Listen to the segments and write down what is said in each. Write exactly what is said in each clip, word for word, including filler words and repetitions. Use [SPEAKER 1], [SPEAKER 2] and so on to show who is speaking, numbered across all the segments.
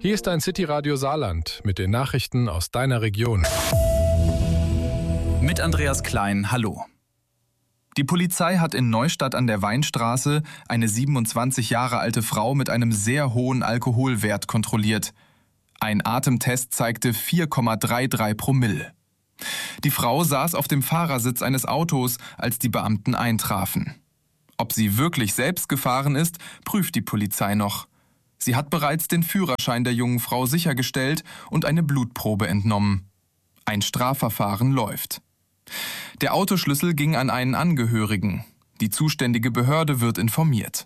[SPEAKER 1] Hier ist ein City-Radio Saarland mit den Nachrichten aus deiner Region.
[SPEAKER 2] Mit Andreas Klein, hallo. Die Polizei hat in Neustadt an der Weinstraße eine siebenundzwanzig Jahre alte Frau mit einem sehr hohen Alkoholwert kontrolliert. Ein Atemtest zeigte vier Komma dreiunddreißig Promille. Die Frau saß auf dem Fahrersitz eines Autos, als die Beamten eintrafen. Ob sie wirklich selbst gefahren ist, prüft die Polizei noch. Sie hat bereits den Führerschein der jungen Frau sichergestellt und eine Blutprobe entnommen. Ein Strafverfahren läuft. Der Autoschlüssel ging an einen Angehörigen. Die zuständige Behörde wird informiert.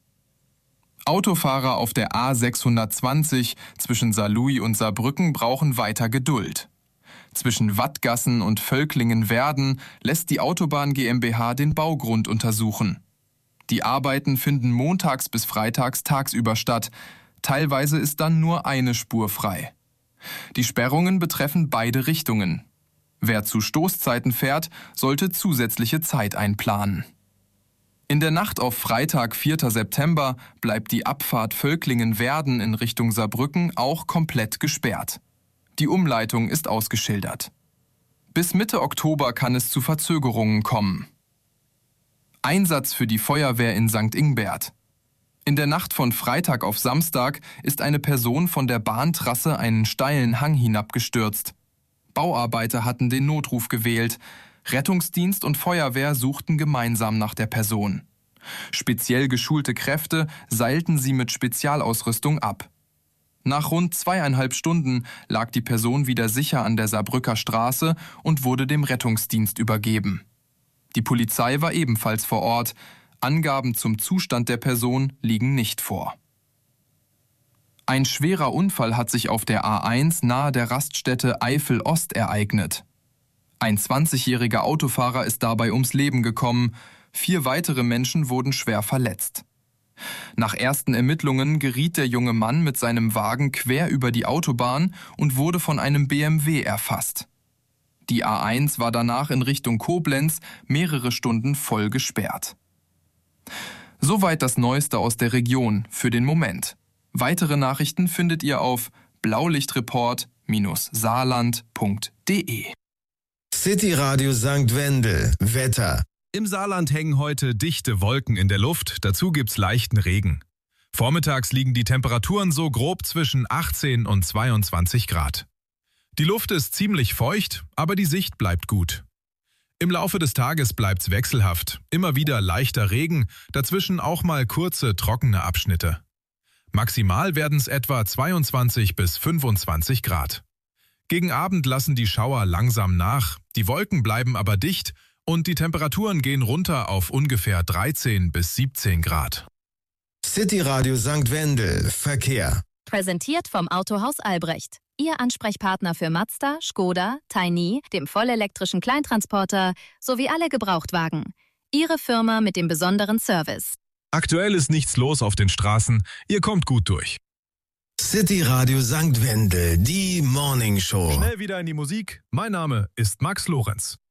[SPEAKER 2] Autofahrer auf der A sechshundertzwanzig zwischen Saarlouis und Saarbrücken brauchen weiter Geduld. Zwischen Wattgassen und Völklingen-Werden lässt die Autobahn GmbH den Baugrund untersuchen. Die Arbeiten finden montags bis freitags tagsüber statt. Teilweise ist dann nur eine Spur frei. Die Sperrungen betreffen beide Richtungen. Wer zu Stoßzeiten fährt, sollte zusätzliche Zeit einplanen. In der Nacht auf Freitag, vierten September, bleibt die Abfahrt Völklingen-Werden in Richtung Saarbrücken auch komplett gesperrt. Die Umleitung ist ausgeschildert. Bis Mitte Oktober kann es zu Verzögerungen kommen. Einsatz für die Feuerwehr in Sankt Ingbert. In der Nacht von Freitag auf Samstag ist eine Person von der Bahntrasse einen steilen Hang hinabgestürzt. Bauarbeiter hatten den Notruf gewählt. Rettungsdienst und Feuerwehr suchten gemeinsam nach der Person. Speziell geschulte Kräfte seilten sie mit Spezialausrüstung ab. Nach rund zweieinhalb Stunden lag die Person wieder sicher an der Saarbrücker Straße und wurde dem Rettungsdienst übergeben. Die Polizei war ebenfalls vor Ort. Angaben zum Zustand der Person liegen nicht vor. Ein schwerer Unfall hat sich auf der A eins nahe der Raststätte Eifel Ost ereignet. Ein zwanzigjähriger Autofahrer ist dabei ums Leben gekommen. Vier weitere Menschen wurden schwer verletzt. Nach ersten Ermittlungen geriet der junge Mann mit seinem Wagen quer über die Autobahn und wurde von einem B M W erfasst. Die A eins war danach in Richtung Koblenz mehrere Stunden voll gesperrt. Soweit das Neueste aus der Region für den Moment. Weitere Nachrichten findet ihr auf blaulichtreport Bindestrich saarland Punkt de.
[SPEAKER 3] City Radio Sankt Wendel. Wetter.
[SPEAKER 4] Im Saarland hängen heute dichte Wolken in der Luft, dazu gibt's leichten Regen. Vormittags liegen die Temperaturen so grob zwischen achtzehn und zweiundzwanzig Grad. Die Luft ist ziemlich feucht, aber die Sicht bleibt gut. Im Laufe des Tages bleibt's wechselhaft, immer wieder leichter Regen, dazwischen auch mal kurze, trockene Abschnitte. Maximal werden's etwa zweiundzwanzig bis fünfundzwanzig Grad. Gegen Abend lassen die Schauer langsam nach, die Wolken bleiben aber dicht und die Temperaturen gehen runter auf ungefähr dreizehn bis siebzehn Grad.
[SPEAKER 3] City Radio Sankt Wendel. Verkehr.
[SPEAKER 5] Präsentiert vom Autohaus Albrecht. Ihr Ansprechpartner für Mazda, Skoda, Tiny, dem vollelektrischen Kleintransporter sowie alle Gebrauchtwagen. Ihre Firma mit dem besonderen Service.
[SPEAKER 4] Aktuell ist nichts los auf den Straßen, ihr kommt gut durch.
[SPEAKER 3] City Radio Sankt Wendel, die Morning Show.
[SPEAKER 4] Schnell wieder in die Musik. Mein Name ist Max Lorenz.